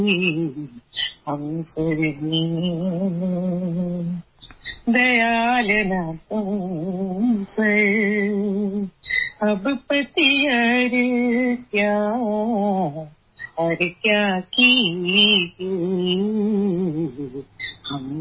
हमसे दयाल न तुमसे अब पतियर क्या और क्या की हम